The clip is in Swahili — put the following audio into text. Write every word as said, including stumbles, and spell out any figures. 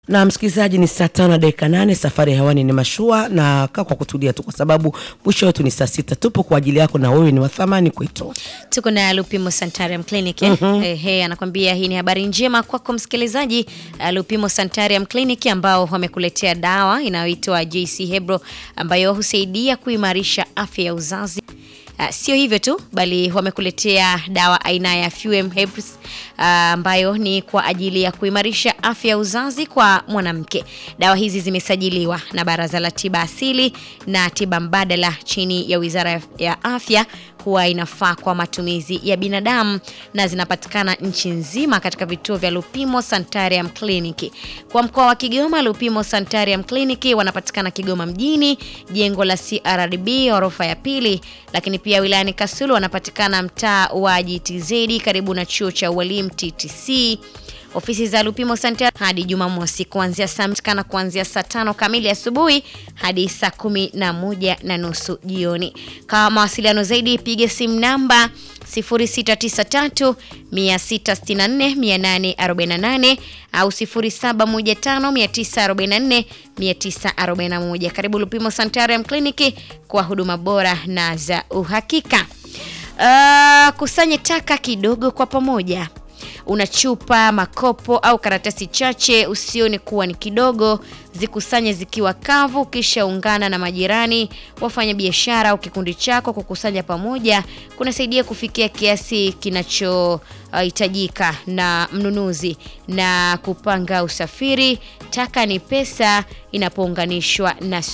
Na msikilizaji, ni saa tano dakika nane, safari hewani ni mashua, na kaa kwa kutulia tu kwa sababu mwisho wetu ni saa sita. Tupo kwa ajili yako na wewe ni wa thamani kwetu. Tuko na Lupimo Sanitarium Clinic. Mm -hmm. Eh, hey, anakuambia hii ni habari njema kwako msikilizaji. Lupimo Sanitarium Clinic ambao wamekuletea dawa inayoitwa J C Hebro ambayo husaidia kuimarisha afya ya uzazi. Uh, sio hivyo tu bali wamekuletea dawa aina ya Fuem Hebris uh, ambayo ni kwa ajili ya kuimarisha afya ya uzazi kwa mwanamke. Dawa hizi zimesajiliwa na Baraza la Tiba Asili na Tiba Mbadala chini ya Wizara ya Afya, huwa inafaa kwa matumizi ya binadamu na zinapatikana nchi nzima katika vituo vya Lupimo Sanitarium Clinic. Kwa mkoa wa Kigoma, Lupimo Sanitarium Clinic wanapatikana Kigoma mjini, jengo la C R D B orofa ya pili, lakini pia wilayani Kasulu wanapatikana mtaa wa G T Z karibu na chuo cha ualimu T T C. Ofisi za Lupimo Sanitarium hadi Jumamosi kuanzia saa mchana kuanzia saa tano kamili asubuhi hadi saa kumi na moja na nusu jioni. Kwa mawasiliano zaidi piga simu namba sifuri sita tisa tatu sita sita nne nane nane nane au sifuri saba moja tano tisa arobaini na nne tisa arobaini na moja. Karibu Lupimo Sanitarium Clinic kwa huduma bora na za uhakika. Uh, kusanye taka kidogo kwa pamoja. Una chupa, makopo au karatasi chache, usione kuwa ni kidogo, zikusanye zikiwa kavu, kisha ungana na majirani, wafanya biashara au kikundi chako. Kukusanya pamoja kunasaidia kufikia kiasi kinachohitajika uh, na mnunuzi na kupanga usafiri. Taka ni pesa inapounganishwa na